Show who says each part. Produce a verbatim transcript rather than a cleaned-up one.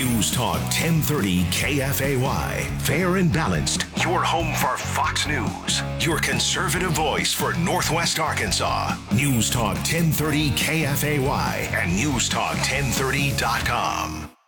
Speaker 1: News Talk ten thirty K F A Y. Fair and balanced. Your home for Fox News. Your conservative voice for Northwest Arkansas. News Talk ten thirty K F A Y and news talk ten thirty dot com.